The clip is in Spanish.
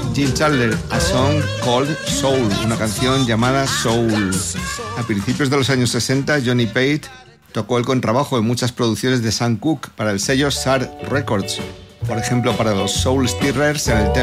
Gene Chandler, A Song Called Soul, una canción llamada Soul. A principios de los años 60, Johnny Pate tocó el contrabajo en muchas producciones de Sam Cooke para el sello SAR Records, por ejemplo para los Soul Stirrers en el tema